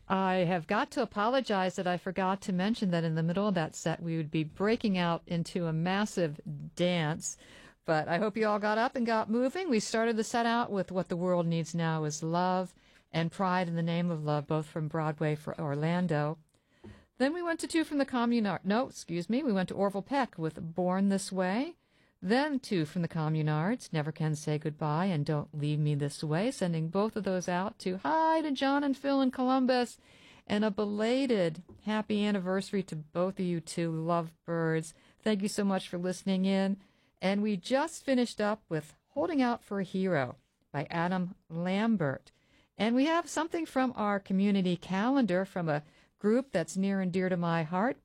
I have got to apologize that I forgot to mention that in the middle of that set we would be breaking out into a massive dance. But I hope you all got up and got moving. We started the set out with What the World Needs Now is Love and Pride in the Name of Love, both from Broadway for Orlando. Then we went to two from the we went to Orville Peck with Born This Way. Then two from the Communards, Never Can Say Goodbye and Don't Leave Me This Way, sending both of those out to hi to John and Phil in Columbus, and a belated happy anniversary to both of you two lovebirds. Thank you so much for listening in. And we just finished up with Holding Out for a Hero by Adam Lambert. And we have something from our community calendar from a group that's near and dear to my heart.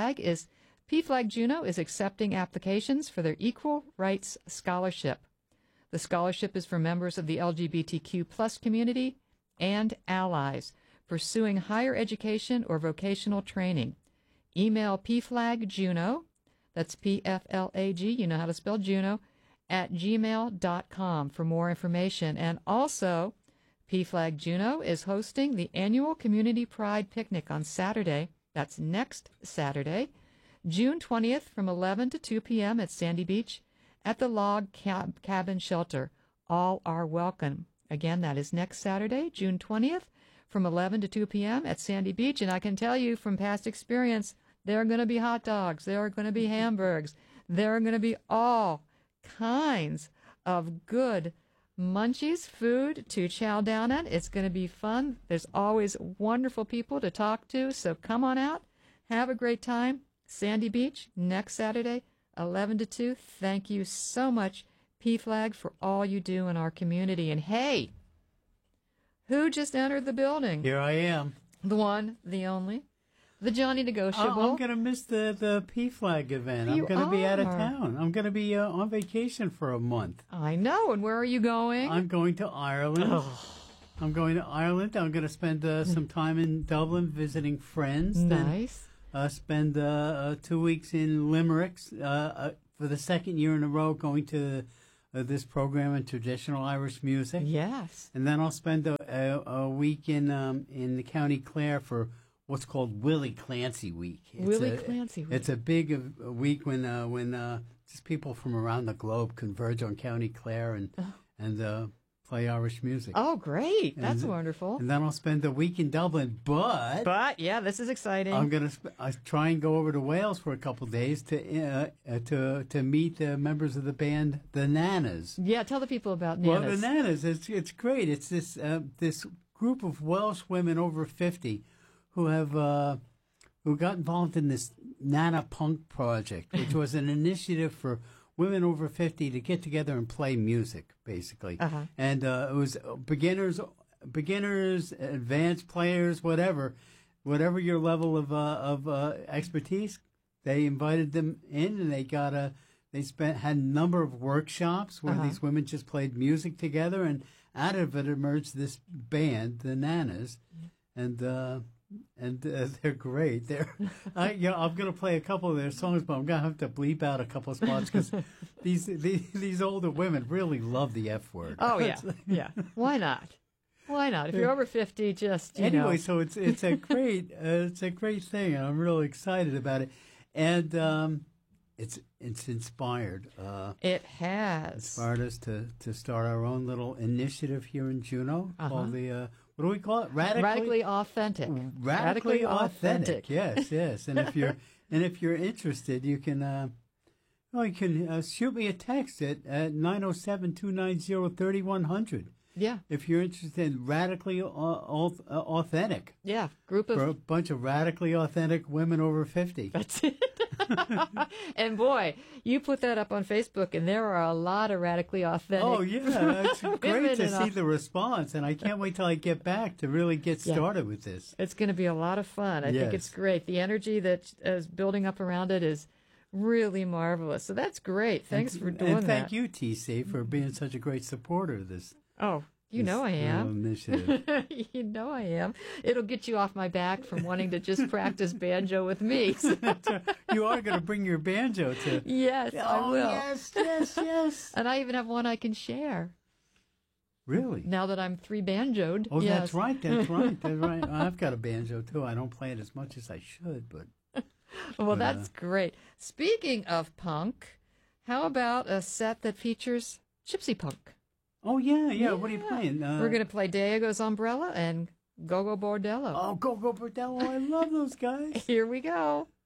PFLAG Juneau is accepting applications for their Equal Rights Scholarship. The scholarship is for members of the LGBTQ plus community and allies pursuing higher education or vocational training. Email PFLAG that's P-F-L-A-G, you know how to spell Juneau, at gmail.com for more information. And also, PFLAG Juneau is hosting the annual Community Pride Picnic on Saturday. That's next Saturday, June 20th from 11 to 2 p.m. at Sandy Beach at the Log Cabin Shelter. All are welcome. Again, that is next Saturday, June 20th from 11 to 2 p.m. at Sandy Beach. And I can tell you from past experience, there are going to be hot dogs. There are going to be hamburgers. There are going to be all kinds of good munchies, food to chow down at. It's going to be fun. There's always wonderful people to talk to. So come on out. Have a great time. Sandy Beach, next Saturday, 11 to 2. Thank you so much, PFLAG, for all you do in our community. And hey, who just entered the building? Here I am. The one, the only, the Johnny Negotiable. I'm going to miss the PFLAG event. I'm going to be out of town. I'm going to be on vacation for a month. I know. And where are you going? I'm going to Ireland. Oh. I'm going to Ireland. I'm going to spend some time in Dublin visiting friends. Nice. Spend 2 weeks in Limerick for the second year in a row going to this program in traditional Irish music. Yes. And then I'll spend a week in the County Clare for what's called Willie Clancy Week. Clancy Week. It's a big week when just people from around the globe converge on County Clare and play Irish music. Oh, great. That's wonderful. And then I'll spend a week in Dublin. But yeah, this is exciting. I'm going to try and go over to Wales for a couple of days to meet the members of the band, the Nanas. Yeah, tell the people about Nanas. Well, the Nanas, it's great. It's this group of Welsh women over 50 who got involved in this Nana Punk project, which was an initiative for women over 50 to get together and play music, basically. Uh-huh. And it was beginners, advanced players, whatever your level of expertise. They invited them in, and had a number of workshops where these women just played music together, and out of it emerged this band, the Nanas, and they're great. I'm going to play a couple of their songs, but I'm going to have to bleep out a couple of spots because these older women really love the F word. Oh yeah, yeah. Why not? Why not? If you're over 50, just anyway. So it's a great thing, and I'm really excited about it. And it's inspired. It has inspired us to start our own little initiative here in Juneau called the. What do we call it? Radically authentic. Radically authentic. Yes. And if you're interested, you can shoot me a text at 907-290-3100. Yeah. If you're interested in radically authentic. Yeah. Group of for a bunch of radically authentic women over 50. That's it. And boy, you put that up on Facebook, and there are a lot of radically authentic. Oh yeah, it's great to see the response, and I can't wait till I get back to really get started with this. It's going to be a lot of fun. I think it's great. The energy that is building up around it is really marvelous. So that's great. Thanks for doing that. And thank you, TC, for being such a great supporter of this. Oh. You know I am. Initiative. You know I am. It'll get you off my back from wanting to just practice banjo with me. You are going to bring your banjo to... Yes, I will. Yes. And I even have one I can share. Really? Now that I'm three banjoed. Oh, yes. that's right. That's right. That's right. I've got a banjo too. I don't play it as much as I should, but Well, that's great. Speaking of punk, how about a set that features gypsy punk? oh yeah. What are you playing? We're going to play Diego's Umbrella and Go-Go Bordello. Oh, Go-Go Bordello. I love those guys. Here we go.